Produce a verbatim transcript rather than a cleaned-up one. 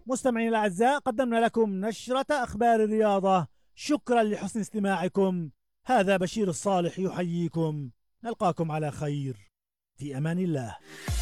مستمعين الأعزاء، قدمنا لكم نشرة أخبار الرياضة. شكرا لحسن استماعكم. هذا بشير الصالح يحييكم. نلقاكم على خير، في أمان الله.